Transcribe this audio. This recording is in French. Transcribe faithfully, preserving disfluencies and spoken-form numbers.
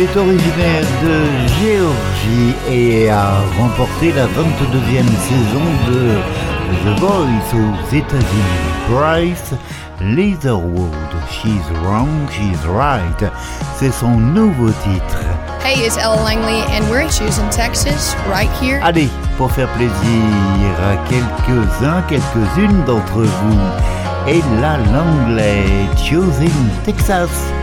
est originaire de Géorgie et a remporté la vingt-deuxième saison de The Voice aux États-Unis. Bryce Leatherwood, She's Wrong, She's Right, c'est son nouveau titre. Hey, it's Ella Langley and we're at Houston, Texas, right here. Allez, pour faire plaisir à quelques-uns, quelques-unes d'entre vous, Ella Langley, Choosing Texas.